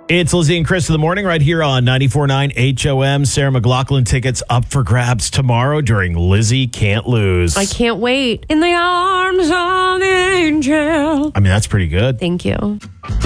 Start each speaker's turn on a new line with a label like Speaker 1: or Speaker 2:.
Speaker 1: It's Lizzie and Chris in the morning right here on 94.9 HOM. Sarah McLachlan tickets up for grabs tomorrow during Lizzie Can't Lose.
Speaker 2: I can't wait. In the arms of the angel.
Speaker 1: I mean, that's pretty good.
Speaker 2: Thank you.